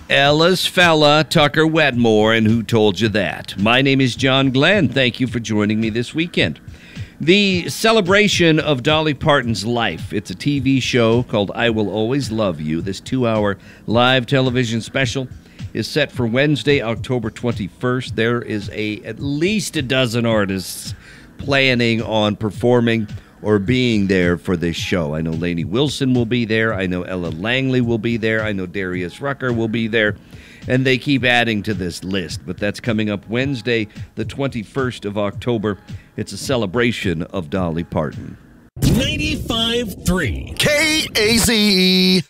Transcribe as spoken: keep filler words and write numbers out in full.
Ella's fella, Tucker Wetmore, and who told you that? My name is John Glenn. Thank you for joining me this weekend. The celebration of Dolly Parton's life. It's a T V show called I Will Always Love You. This two-hour live television special is set for Wednesday, October twenty-first. There is a at least a dozen artists planning on performing or being there for this show. I know Lainey Wilson will be there. I know Ella Langley will be there. I know Darius Rucker will be there. And they keep adding to this list. But that's coming up Wednesday, the twenty-first of October. It's a celebration of Dolly Parton. ninety-five point three K A Z E